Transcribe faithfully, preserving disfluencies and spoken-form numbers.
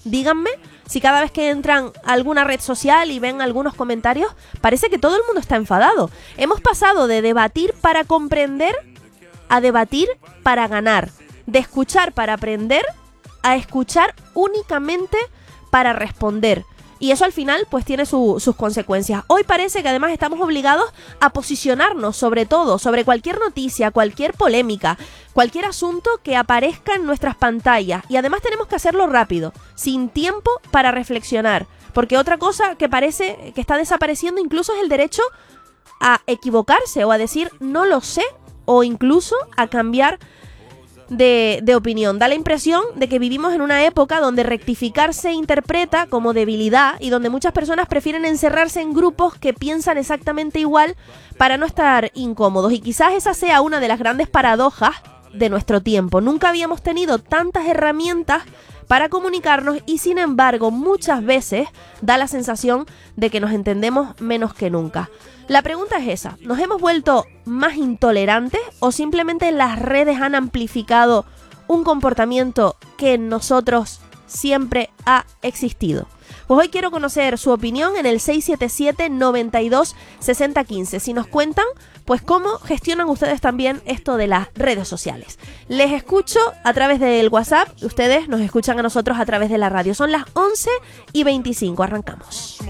Díganme si cada vez que entran a alguna red social y ven algunos comentarios, parece que todo el mundo está enfadado. Hemos pasado de debatir para comprender a debatir para ganar, de escuchar para aprender a escuchar únicamente para responder. Y eso al final pues tiene su, sus consecuencias. Hoy parece que además estamos obligados a posicionarnos sobre todo, sobre cualquier noticia, cualquier polémica, cualquier asunto que aparezca en nuestras pantallas. Y además tenemos que hacerlo rápido, sin tiempo para reflexionar. Porque otra cosa que parece que está desapareciendo incluso es el derecho a equivocarse o a decir no lo sé, o incluso a cambiar De, de opinión. Da la impresión de que vivimos en una época donde rectificar se interpreta como debilidad y donde muchas personas prefieren encerrarse en grupos que piensan exactamente igual para no estar incómodos. Y quizás esa sea una de las grandes paradojas de nuestro tiempo. Nunca habíamos tenido tantas herramientas para comunicarnos y sin embargo muchas veces da la sensación de que nos entendemos menos que nunca. La pregunta es esa, ¿nos hemos vuelto más intolerantes o simplemente las redes han amplificado un comportamiento que en nosotros siempre ha existido? Pues hoy quiero conocer su opinión en el seis siete siete, noventa y dos, sesenta quince. Si nos cuentan, pues cómo gestionan ustedes también esto de las redes sociales. Les escucho a través del WhatsApp, ustedes nos escuchan a nosotros a través de la radio. Son las once y veinticinco, arrancamos.